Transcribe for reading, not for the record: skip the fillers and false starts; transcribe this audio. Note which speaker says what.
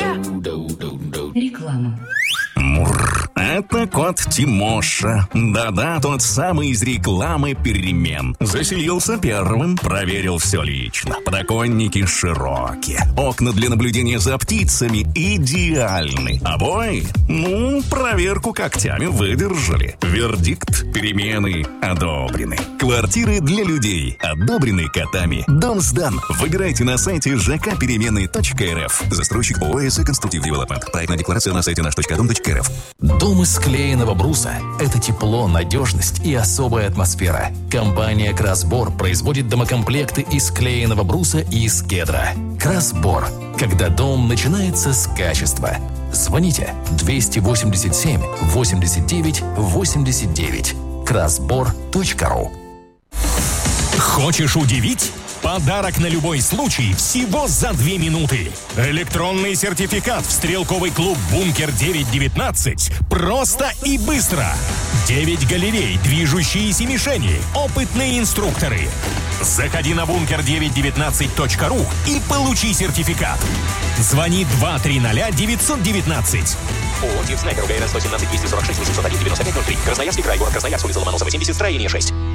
Speaker 1: Реклама.
Speaker 2: Это кот Тимоша. Да-да, тот самый из рекламы перемен. Заселился первым, проверил все лично. Подоконники широкие. Окна для наблюдения за птицами идеальны. Обои? Проверку когтями выдержали. Вердикт: перемены одобрены. Квартиры для людей одобрены котами. Дом сдан. Выбирайте на сайте жкперемены.рф. Застройщик ООО «ЭС Конструктив Девелопмент». Проектная декларация на сайте наш.дом.рф.
Speaker 3: Дом из клееного бруса – это тепло, надежность и особая атмосфера. Компания «Красбор» производит домокомплекты из клееного бруса и из кедра. «Красбор» – когда дом начинается с качества. Звоните 287 89 89. красбор.ру.
Speaker 4: Хочешь удивить? Подарок на любой случай всего за 2 минуты. Электронный сертификат в стрелковый клуб «Бункер-919». Просто и быстро. 9 галерей, движущиеся мишени, опытные инструкторы. Заходи на bunker919.ru и получи сертификат. Звони 230-919.
Speaker 5: ООО «Снайпер УГРН 117 246 801 9503. Красноярский край, город Красноярск, улица Ломоносова, 70, строение 6.